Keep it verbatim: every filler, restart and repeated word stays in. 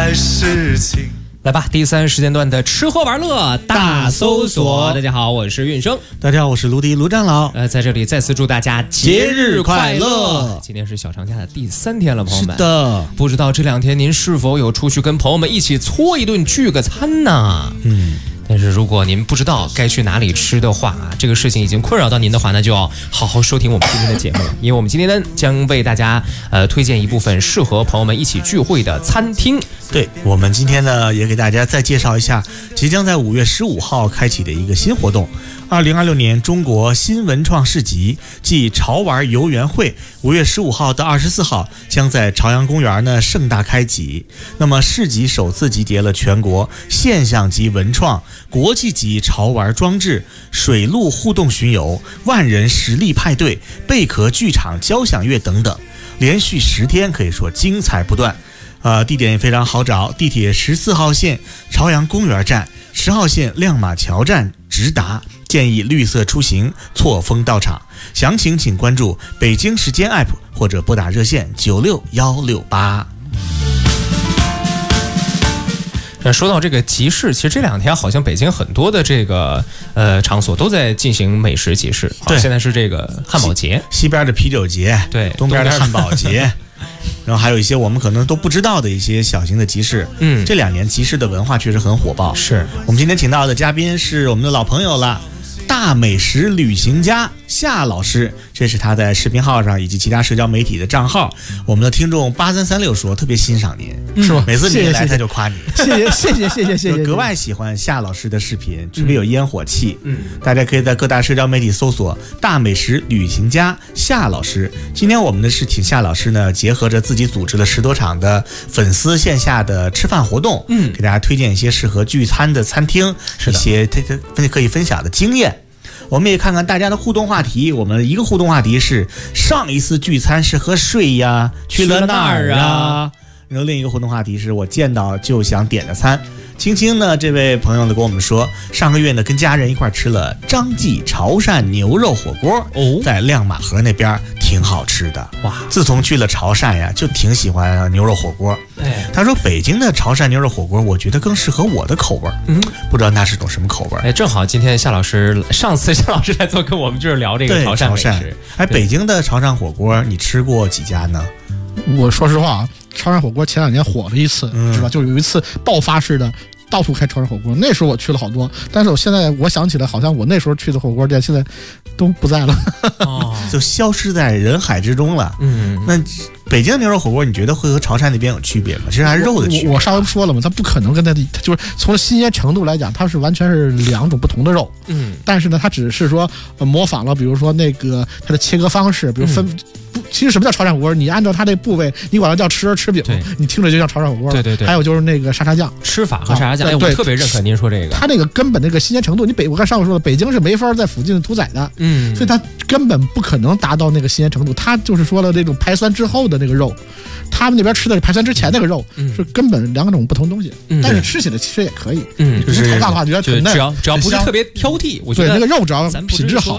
来事情。 来吧，第三时间段的吃喝玩乐大搜索。大家好，我是运生。 大家好，我是卢迪卢长老。 呃，在这里再次祝大家节日快乐。 今天是小长假的第三天了，朋友们。 是的， 不知道这两天您是否有出去跟朋友们一起搓一顿聚个餐呢？嗯。但是如果您不知道该去哪里吃的话啊，这个事情已经困扰到您的话，那就要好好收听我们今天的节目，因为我们今天呢将为大家呃推荐一部分适合朋友们一起聚会的餐厅。 对，我们今天呢也给大家再介绍一下即将在五月十五号开启的一个新活动。二零二六年中国新文创市集暨潮玩游园会，五月十五号到二十四号将在朝阳公园呢盛大开启。那么市集首次集结了全国现象级文创、国际级潮玩装置、水陆互动巡游、万人实力派对、贝壳剧场交响乐等等，连续十天可以说精彩不断。呃，地点也非常好找，地铁十四号线朝阳公园站，十号线亮马桥站直达，建议绿色出行，错峰到场。详情请关注北京时间 App 或者拨打热线九六幺六八。 说到这个集市，其实这两天好像北京很多的这个呃场所都在进行美食集市。对，现在是这个汉堡节， 西, 西边的啤酒节， 对， 东边的汉堡节。然后还有一些我们可能都不知道的一些小型的集市，嗯，这两年集市的文化确实很火爆。 是我们今天请到的嘉宾是我们的老朋友了，大美食旅行家夏老师，这是他在视频号上以及其他社交媒体的账号。我们的听众八三三六说特别欣赏您， 是吧？ 每次你一来他就夸你， 谢谢谢谢谢谢谢谢， 格外喜欢夏老师的视频，特别有烟火气。嗯，大家可以在各大社交媒体搜索大美食旅行家夏老师。今天我们的是请夏老师呢，结合着自己组织了十多场的粉丝线下的吃饭活动，嗯，给大家推荐一些适合聚餐的餐厅，一些他他可以分享的经验。我们也看看大家的互动话题，我们一个互动话题是上一次聚餐是和谁呀？去了哪儿啊？然后另一个互动话题是我见到就想点的餐。青青呢，这位朋友呢跟我们说，上个月呢跟家人一块吃了张记潮汕牛肉火锅，哦，在亮马河那边挺好吃的。哇！自从去了潮汕呀，就挺喜欢牛肉火锅。哎，他说北京的潮汕牛肉火锅，我觉得更适合我的口味。嗯，不知道那是种什么口味。 哎，正好今天夏老师，上次夏老师来做客，我们就是聊这个潮汕美食。 哎，北京的潮汕火锅你吃过几家呢？ 我说实话啊，潮汕火锅前两年火了一次，嗯、是吧？就有一次爆发式的到处开潮汕火锅，那时候我去了好多，但是我现在我想起来，好像我那时候去的火锅店现在都不在了， 哦，就消失在人海之中了。嗯，那北京牛肉火锅你觉得会和潮汕那边有区别吗？其实还是肉的区别。 我, 我, 我上回说了嘛，它不可能跟它的就是从新鲜程度来讲，它是完全是两种不同的肉。嗯，但是呢，它只是说、呃、模仿了，比如说那个它的切割方式，比如分。嗯其实什么叫潮汕火锅？你按照它这部位，你管它叫吃吃饼，你听着就叫潮汕火锅。 对对对。 还有就是那个沙茶酱， 吃法和沙茶酱，哎，我特别认可您说这个。 它那个根本那个新鲜程度，你北我刚上午说了，北京是没法在附近屠宰的，嗯，所以它根本不可能达到那个新鲜程度。它就是说了那种排酸之后的那个肉，他们那边吃的是排酸之前那个肉，嗯、是根本两种不同东西。嗯、但是吃起来其实也可以，嗯，就是太大的话觉得就只要只要不是特别挑剔，我觉得对那个肉只要品质好，